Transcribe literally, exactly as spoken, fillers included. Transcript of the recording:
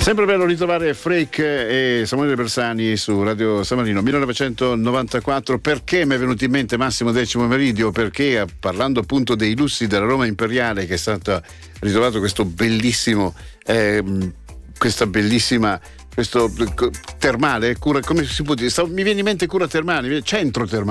Sempre bello ritrovare Freak e Samuele Bersani su Radio San Marino. millenovecentonovantaquattro. Perché mi è venuto in mente Massimo Decimo Meridio? Perché parlando appunto dei lussi della Roma imperiale, che è stato ritrovato questo bellissimo eh, questa bellissima questo termale, cura, come si può dire? Mi viene in mente cura termale, centro termale